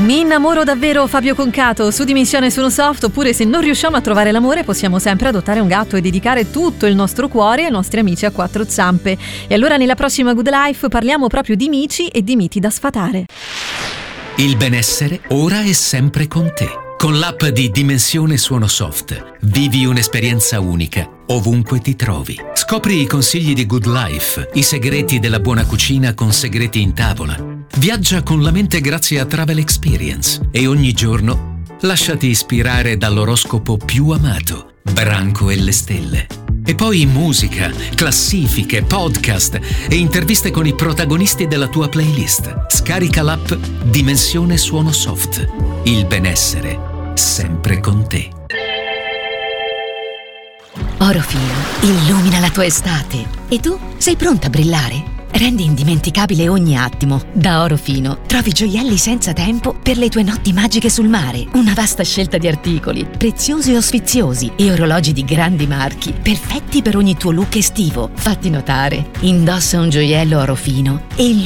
Mi innamoro davvero, Fabio Concato, su Dimensione Suono Soft. Oppure, se non riusciamo a trovare l'amore, possiamo sempre adottare un gatto e dedicare tutto il nostro cuore ai nostri amici a quattro zampe. E allora nella prossima Good Life parliamo proprio di mici e di miti da sfatare. Il benessere ora è sempre con te. Con l'app di Dimensione Suono Soft vivi un'esperienza unica ovunque ti trovi. Scopri i consigli di Good Life, i segreti della buona cucina con segreti in tavola. Viaggia con la mente grazie a Travel Experience e ogni giorno lasciati ispirare dall'oroscopo più amato, Branco e le stelle. E poi musica, classifiche, podcast e interviste con i protagonisti della tua playlist. Scarica l'app Dimensione Suono Soft. Il benessere sempre con te. Orofino illumina la tua estate. E tu sei pronta a brillare? Rendi indimenticabile ogni attimo. Da Orofino trovi gioielli senza tempo per le tue notti magiche sul mare. Una vasta scelta di articoli, preziosi o sfiziosi, e orologi di grandi marchi, perfetti per ogni tuo look estivo. Fatti notare. Indossa un gioiello Orofino e